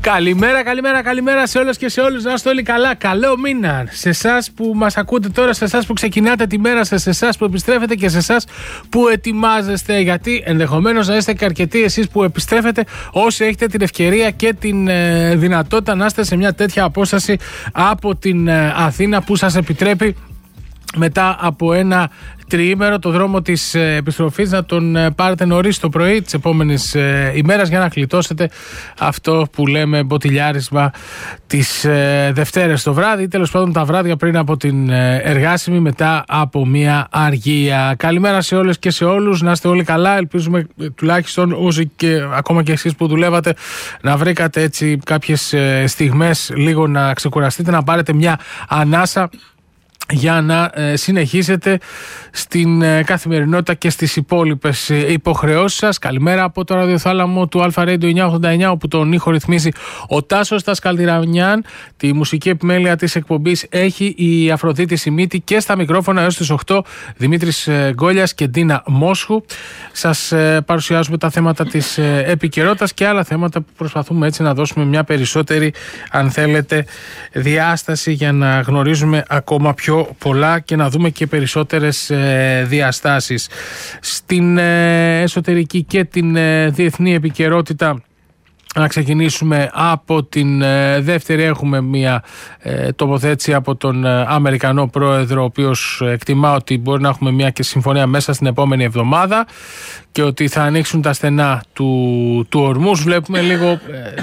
Καλημέρα σε όλες και σε όλους. Να είστε όλοι καλά. Καλό μήνα σε εσάς που μας ακούτε τώρα, σε εσάς που ξεκινάτε τη μέρα σας, σε εσάς που επιστρέφετε και σε εσάς που ετοιμάζεστε. Γιατί ενδεχομένως να είστε και αρκετοί εσείς που επιστρέφετε, όσοι έχετε την ευκαιρία και την δυνατότητα να είστε σε μια τέτοια απόσταση από την Αθήνα που σας επιτρέπει μετά από ένα τριήμερο το δρόμο της επιστροφής να τον πάρετε νωρίς το πρωί της επόμενης ημέρας για να γλιτώσετε αυτό που λέμε μποτιλιάρισμα τις Δευτέρες το βράδυ ή τέλος πάντων τα βράδια πριν από την εργάσιμη μετά από μια αργία. Καλημέρα σε όλες και σε όλους, να είστε όλοι καλά. Ελπίζουμε τουλάχιστον όσοι και ακόμα και εσείς που δουλεύατε να βρήκατε έτσι κάποιες στιγμές λίγο να ξεκουραστείτε, να πάρετε μια ανάσα για να συνεχίσετε στην καθημερινότητα και στις υπόλοιπες υποχρεώσεις σας. Καλημέρα από το ραδιοθάλαμο του Αλφα Radio 989, όπου τον ήχο ρυθμίζει ο Τάσος Τασκαλτιρανιάν. Τη μουσική επιμέλεια της εκπομπής έχει η Αφροδίτη Σιμίτη και στα μικρόφωνα έως τις 8 Δημήτρης Γκόλιας και Ντίνα Μόσχου. Σας παρουσιάζουμε τα θέματα της επικαιρότητας και άλλα θέματα που προσπαθούμε έτσι να δώσουμε μια περισσότερη, αν θέλετε, διάσταση για να γνωρίζουμε ακόμα πιο πολλά και να δούμε και περισσότερες διαστάσεις. Στην εσωτερική και την διεθνή επικαιρότητα, να ξεκινήσουμε από την δεύτερη. Έχουμε μια τοποθέτηση από τον Αμερικανό πρόεδρο, ο οποίος εκτιμά ότι μπορεί να έχουμε μια και συμφωνία μέσα στην επόμενη εβδομάδα και ότι θα ανοίξουν τα στενά του Ορμούς. Βλέπουμε λίγο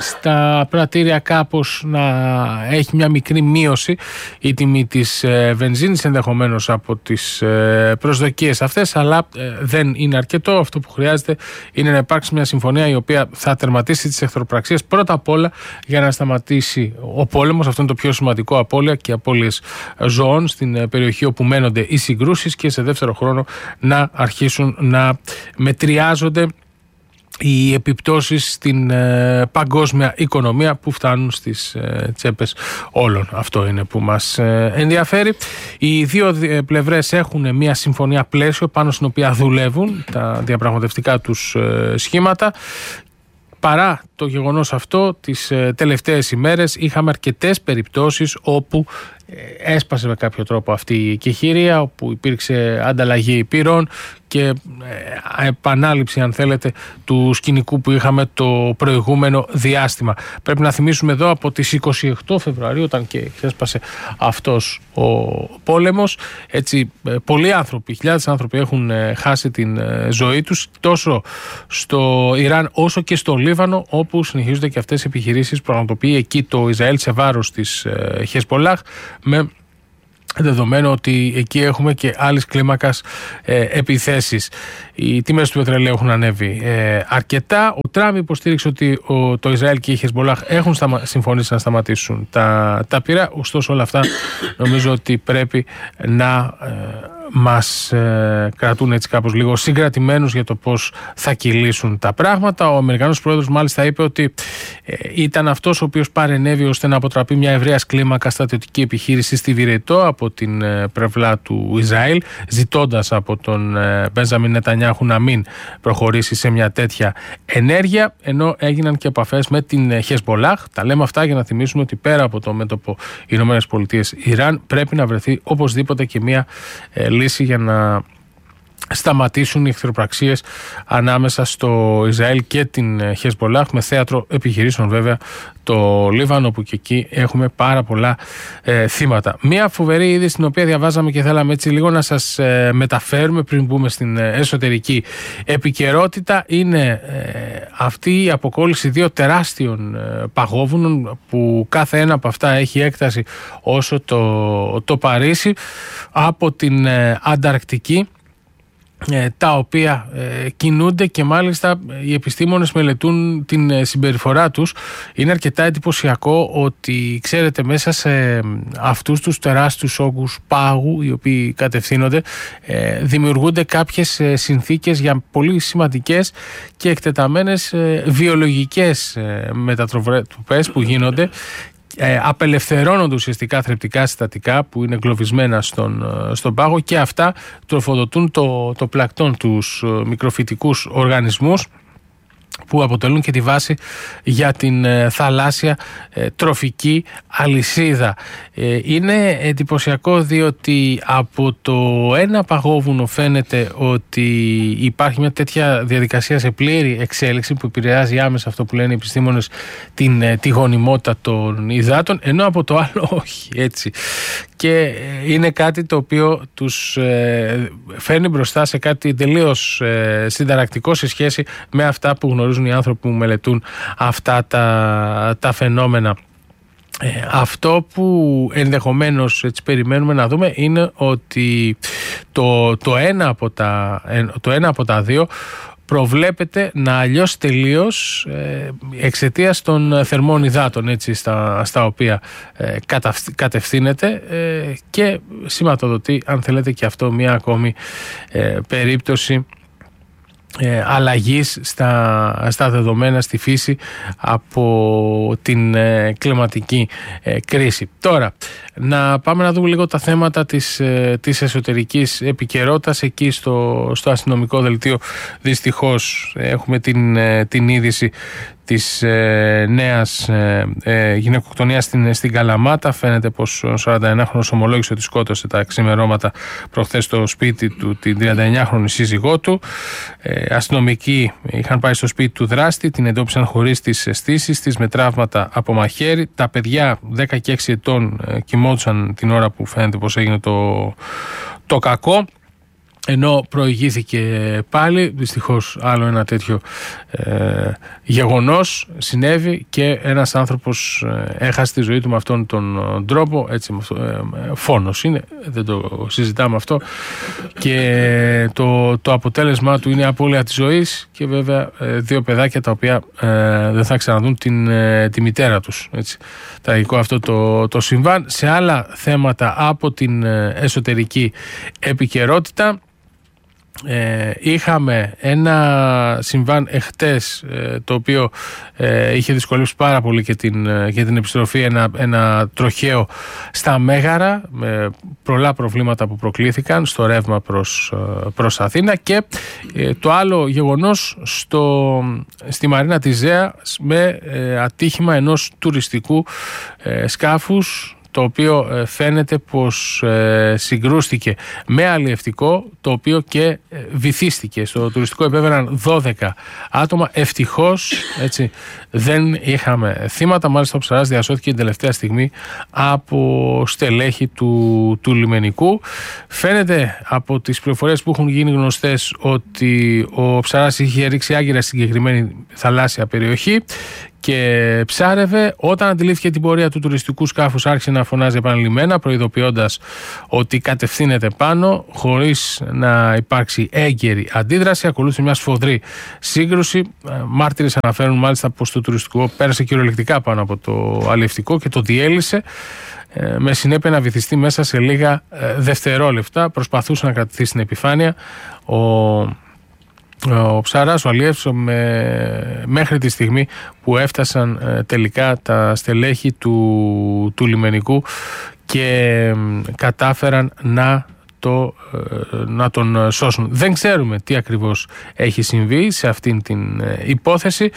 στα πρατήρια κάπως να έχει μια μικρή μείωση η τιμή της βενζίνης, ενδεχομένως από τις προσδοκίες αυτές, αλλά δεν είναι αρκετό. Αυτό που χρειάζεται είναι να υπάρξει μια συμφωνία η οποία θα τερματίσει τις εχθροπραξίες πρώτα απ' όλα για να σταματήσει ο πόλεμος. Αυτό είναι το πιο σημαντικό, απώλεια και απώλειες ζώων στην περιοχή όπου μένονται οι συγκρούσεις, και σε δεύτερο χρόνο να αρχίσουν να μετριάζονται οι επιπτώσεις στην παγκόσμια οικονομία που φτάνουν στις τσέπες όλων. Αυτό είναι που μας ενδιαφέρει. Οι δύο πλευρές έχουν μια συμφωνία πλαίσιο πάνω στην οποία δουλεύουν τα διαπραγματευτικά τους σχήματα. Παρά το γεγονός αυτό, τις τελευταίες ημέρες είχαμε αρκετές περιπτώσεις όπου έσπασε με κάποιο τρόπο αυτή η εκεχηρία, όπου υπήρξε ανταλλαγή πυρών και επανάληψη, αν θέλετε, του σκηνικού που είχαμε το προηγούμενο διάστημα. Πρέπει να θυμίσουμε εδώ από τις 28 Φεβρουαρίου, όταν και έσπασε αυτός ο πόλεμος, έτσι πολλοί άνθρωποι, χιλιάδες άνθρωποι έχουν χάσει την ζωή τους τόσο στο Ιράν όσο και στο Λίβανο, όπου συνεχίζονται και αυτές οι επιχειρήσεις που πραγματοποιεί εκεί το Ισραήλ σε βάρος της Χεσμπολάχ, με δεδομένο ότι εκεί έχουμε και άλλης κλίμακας επιθέσεις. Οι τιμές του πετρελαίου έχουν ανέβει αρκετά. Ο Τραμπ υποστήριξε ότι το Ισραήλ και η Χεσμπολάχ έχουν συμφωνήσει να σταματήσουν τα πυρά. Ωστόσο όλα αυτά νομίζω ότι πρέπει να μας κρατούν έτσι κάπως λίγο συγκρατημένους για το πώς θα κυλήσουν τα πράγματα. Ο Αμερικανός πρόεδρος μάλιστα είπε ότι ήταν αυτός ο οποίος παρενέβη ώστε να αποτραπεί μια ευρείας κλίμακα στρατιωτική επιχείρηση στη Βηρετό από την πλευρά του Ισραήλ, ζητώντας από τον Μπένζαμιν Νετανιάχου να μην προχωρήσει σε μια τέτοια ενέργεια, ενώ έγιναν και επαφές με την Χεσμπολάχ. Τα λέμε αυτά για να θυμίσουμε ότι πέρα από το μέτωπο ΗΠΑ-Ιράν πρέπει να βρεθεί οπωσδήποτε και μια λύση για να σταματήσουν οι εχθροπραξίες ανάμεσα στο Ισραήλ και την Χεσμπολάχ, με θέατρο επιχειρήσεων βέβαια το Λίβανο, που και εκεί έχουμε πάρα πολλά θύματα. Μια φοβερή είδηση την οποία διαβάζαμε και θέλαμε έτσι λίγο να σας μεταφέρουμε πριν μπούμε στην εσωτερική επικαιρότητα είναι αυτή η αποκόλληση δύο τεράστιων παγόβουνων, που κάθε ένα από αυτά έχει έκταση όσο το Παρίσι, από την Ανταρκτική, τα οποία κινούνται και μάλιστα οι επιστήμονες μελετούν την συμπεριφορά τους. Είναι αρκετά εντυπωσιακό ότι, ξέρετε, μέσα σε αυτούς τους τεράστιους όγκους πάγου οι οποίοι κατευθύνονται, δημιουργούνται κάποιες συνθήκες για πολύ σημαντικές και εκτεταμένες βιολογικές μετατροπές που γίνονται. Απελευθερώνονται ουσιαστικά θρεπτικά συστατικά που είναι εγκλωβισμένα στον πάγο, και αυτά τροφοδοτούν το πλακτόν, τους μικροφυτικούς οργανισμούς, που αποτελούν και τη βάση για την θαλάσσια τροφική αλυσίδα. Είναι εντυπωσιακό διότι από το ένα παγόβουνο φαίνεται ότι υπάρχει μια τέτοια διαδικασία σε πλήρη εξέλιξη που επηρεάζει άμεσα αυτό που λένε οι επιστήμονες τη γονιμότητα των υδάτων, ενώ από το άλλο όχι, έτσι. Και είναι κάτι το οποίο τους φέρνει μπροστά σε κάτι τελείως συνταρακτικό σε σχέση με αυτά που γνωρίζουν οι άνθρωποι που μελετούν αυτά τα φαινόμενα. Αυτό που ενδεχομένως έτσι περιμένουμε να δούμε είναι ότι το ένα από τα δύο προβλέπεται να αλλιώσει τελείως εξαιτίας των θερμών υδάτων, έτσι, στα οποία κατευθύνεται, και σηματοδοτεί, αν θέλετε, και αυτό μια ακόμη περίπτωση αλλαγής στα δεδομένα, στη φύση από την κλιματική κρίση. Τώρα, να πάμε να δούμε λίγο τα θέματα της εσωτερικής επικαιρότητας. Εκεί στο αστυνομικό δελτίο δυστυχώς έχουμε την είδηση της νέας γυναικοκτονίας στην Καλαμάτα. Φαίνεται πως ο 41χρονος ομολόγησε ότι σκότωσε τα ξημερώματα προχθές στο σπίτι του την 39χρονη σύζυγό του. Αστυνομικοί είχαν πάει στο σπίτι του δράστη, την εντόπισαν χωρίς τις αισθήσεις της, με τραύματα από μαχαίρι. Τα παιδιά 10 και 6 ετών κοιμόντουσαν την ώρα που φαίνεται πως έγινε το κακό, ενώ προηγήθηκε πάλι. Δυστυχώς άλλο ένα τέτοιο γεγονός συνέβη και ένας άνθρωπος έχασε τη ζωή του με αυτόν τον τρόπο, έτσι, φόνος είναι, δεν το συζητάμε αυτό, και το αποτέλεσμα του είναι απώλεια της ζωής και βέβαια δύο παιδάκια τα οποία δεν θα ξαναδούν τη μητέρα τους, έτσι. Τραγικό αυτό το συμβάν. Σε άλλα θέματα από την εσωτερική επικαιρότητα, είχαμε ένα συμβάν εχτες το οποίο είχε δυσκολεύσει πάρα πολύ και την επιστροφή, ένα τροχαίο στα Μέγαρα με πολλά προβλήματα που προκλήθηκαν στο ρεύμα προς Αθήνα, και το άλλο γεγονός στη Μαρίνα της Ζέα με ατύχημα ενός τουριστικού σκάφους, το οποίο φαίνεται πως συγκρούστηκε με αλλιευτικό, το οποίο και βυθίστηκε. Στο τουριστικό επέβαιναν 12 άτομα. Ευτυχώς, έτσι, δεν είχαμε θύματα. Μάλιστα ο ψαράς διασώθηκε την τελευταία στιγμή από στελέχη του λιμενικού. Φαίνεται από τις πληροφορίες που έχουν γίνει γνωστές ότι ο ψαράς είχε ρίξει άγκυρα στη συγκεκριμένη θαλάσσια περιοχή και ψάρευε. Όταν αντιλήφθηκε την πορεία του τουριστικού σκάφους, άρχισε να φωνάζει επανειλημμένα, προειδοποιώντας ότι κατευθύνεται πάνω, χωρίς να υπάρξει έγκαιρη αντίδραση. Ακολούθησε μια σφοδρή σύγκρουση. Μάρτυρες αναφέρουν μάλιστα πως το τουριστικό πέρασε κυριολεκτικά πάνω από το αλλιευτικό και το διέλυσε, με συνέπεια να βυθιστεί μέσα σε λίγα δευτερόλεπτα. Προσπαθούσε να κρατηθεί στην επιφάνεια ο ψαράς, ο αλλιεύς, μέχρι τη στιγμή που έφτασαν τελικά τα στελέχη του λιμενικού και κατάφεραν να τον σώσουν. Δεν ξέρουμε τι ακριβώς έχει συμβεί σε αυτήν την υπόθεση.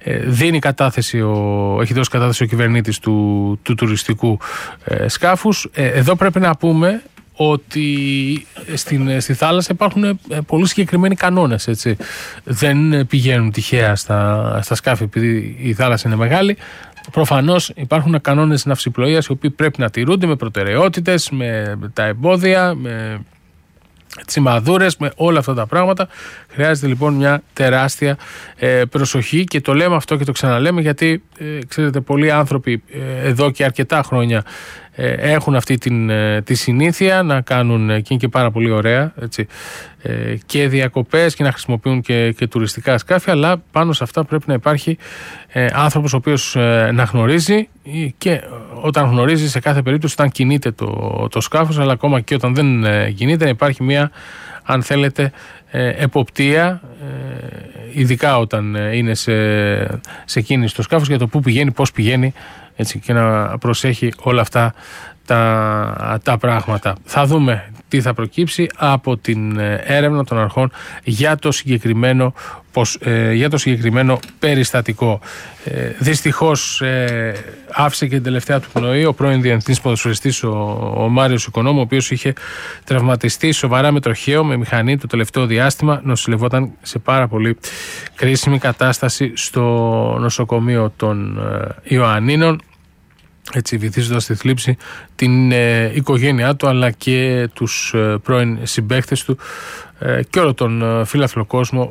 Έχει δώσει κατάθεση ο κυβερνήτης του τουριστικού σκάφους. Εδώ πρέπει να πούμε ότι στη θάλασσα υπάρχουν πολύ συγκεκριμένοι κανόνες, έτσι. Δεν πηγαίνουν τυχαία στα σκάφη επειδή η θάλασσα είναι μεγάλη. Προφανώς υπάρχουν κανόνες ναυσιπλοείας οι οποίοι πρέπει να τηρούνται με προτεραιότητες, με τα εμπόδια, με τσιμαδούρες, με όλα αυτά τα πράγματα. Χρειάζεται λοιπόν μια τεράστια προσοχή, και το λέμε αυτό και το ξαναλέμε γιατί ξέρετε, πολλοί άνθρωποι εδώ και αρκετά χρόνια έχουν αυτή τη συνήθεια να κάνουν, και είναι και πάρα πολύ ωραία, έτσι, και διακοπές και να χρησιμοποιούν και τουριστικά σκάφη, αλλά πάνω σε αυτά πρέπει να υπάρχει άνθρωπος ο οποίος να γνωρίζει, και όταν γνωρίζει, σε κάθε περίπτωση, όταν κινείται το σκάφος, αλλά ακόμα και όταν δεν κινείται, να υπάρχει μια, αν θέλετε, εποπτεία, ειδικά όταν είναι σε κίνηση το σκάφος, για το πού πηγαίνει, πώς πηγαίνει, έτσι, και να προσέχει όλα αυτά τα πράγματα. Θα δούμε τι θα προκύψει από την έρευνα των αρχών για το συγκεκριμένο περιστατικό. Δυστυχώς άφησε και την τελευταία του πνοή ο πρώην διεθνής ποδοσφαιριστής ο Μάριος Οικονόμου, ο οποίος είχε τραυματιστεί σοβαρά με τροχαίο, με μηχανή το τελευταίο διάστημα. Νοσηλευόταν σε πάρα πολύ κρίσιμη κατάσταση στο νοσοκομείο των Ιωαννίνων, έτσι βυθίζοντας στη θλίψη την οικογένειά του αλλά και τους πρώην συμπαίκτες του και όλο τον φίλαθλο κόσμο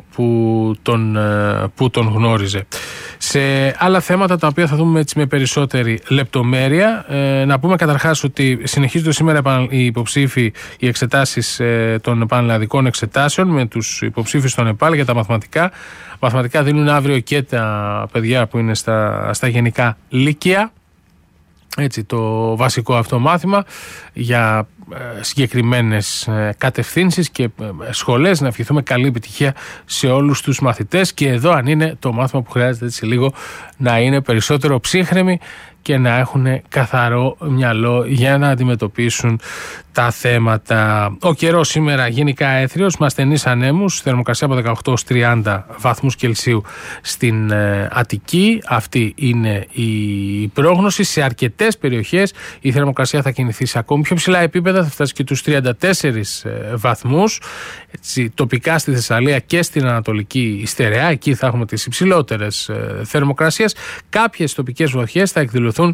που τον γνώριζε. Σε άλλα θέματα τα οποία θα δούμε έτσι με περισσότερη λεπτομέρεια, να πούμε καταρχάς ότι συνεχίζονται σήμερα οι υποψήφοι, οι εξετάσεις των πανελλαδικών εξετάσεων με τους υποψήφιους στον ΕΠΑΛ για τα μαθηματικά. Μαθηματικά δίνουν αύριο και τα παιδιά που είναι στα γενικά λύκεια. Έτσι, το βασικό αυτό μάθημα για συγκεκριμένες κατευθύνσεις και σχολές. Να ευχηθούμε καλή επιτυχία σε όλους τους μαθητές, και εδώ αν είναι το μάθημα που χρειάζεται έτσι λίγο να είναι περισσότερο ψύχρεμοι και να έχουν καθαρό μυαλό για να αντιμετωπίσουν τα θέματα. Ο καιρός σήμερα γενικά έθριος με ασθενείς ανέμους, θερμοκρασία από 18 ως 30 βαθμούς Κελσίου στην Αττική. Αυτή είναι η πρόγνωση. Σε αρκετές περιοχές η θερμοκρασία θα κινηθεί σε ακόμη πιο ψηλά επίπεδα, θα φτάσει και τους 34 βαθμούς. Έτσι, τοπικά στη Θεσσαλία και στην Ανατολική Στερεά, εκεί θα έχουμε τις υψηλότερες θερμοκρασίες. Κάποιες τοπικές βροχές θα εκδηλωθούν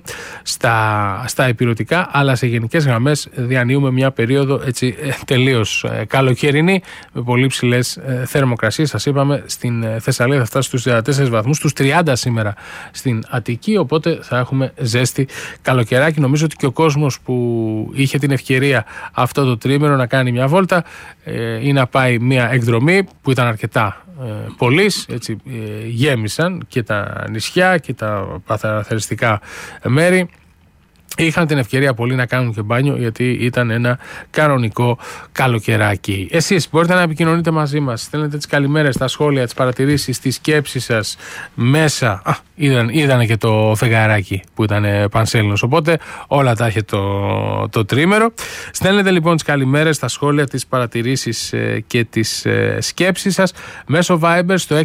στα ηπειρωτικά, αλλά σε γενικές γραμμές διανύουμε μια περίοδο έτσι τελείως καλοκαιρινή με πολύ ψηλές θερμοκρασίες. Σας είπαμε, στην Θεσσαλία θα φτάσει στους 34 βαθμούς, στους 30 σήμερα στην Αττική, οπότε θα έχουμε ζέστη καλοκαιράκι. Νομίζω ότι και ο κόσμος που είχε την ευκαιρία αυτό το τρίμηνο να κάνει μια βόλτα ή να πάει μια εκδρομή που ήταν αρκετά πολλής, έτσι γέμισαν και τα νησιά και τα παραθεριστικά μέρη. Είχαν την ευκαιρία πολλοί να κάνουν και μπάνιο, γιατί ήταν ένα κανονικό καλοκαιράκι. Εσείς μπορείτε να επικοινωνείτε μαζί μας, στέλνετε τις καλημέρες, τα σχόλια, τις παρατηρήσεις, τις σκέψεις σας μέσα. Είδανε και το φεγγαράκι που ήταν πανσέλινος, οπότε όλα τα είχε το τρίμερο. Στέλνετε λοιπόν τις καλημέρες, τα σχόλια, τις παρατηρήσεις και τις σκέψεις σας μέσω Viber στο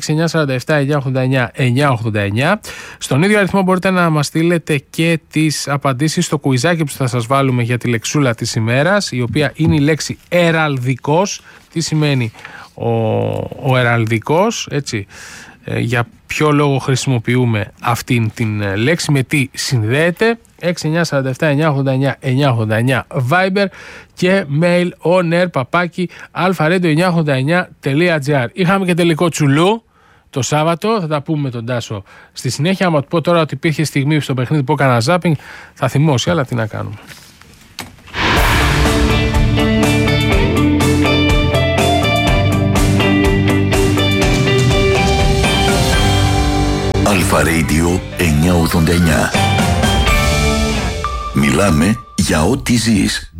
6947-989-989. Στον ίδιο αριθμό μπορείτε να μας στείλετε και τις απαντήσεις στο κουιζάκι που θα σας βάλουμε για τη λεξούλα της ημέρας, η οποία είναι η λέξη εραλδικός. Τι σημαίνει ο εραλδικός, έτσι, για ποιο λόγο χρησιμοποιούμε αυτήν την λέξη, με τι συνδέεται. 6947-989-989 Viber και mail onair@alpha-radio989.gr. Είχαμε και τελικό τσουλού το Σάββατο, θα τα πούμε με τον Τάσο στη συνέχεια. Άμα του πω τώρα ότι υπήρχε στιγμή στο παιχνίδι που έκανα ζάπινγκ, θα θυμώσει, αλλά τι να κάνουμε. Αλφα Radio 989. Μιλάμε για ό,τι ζεις.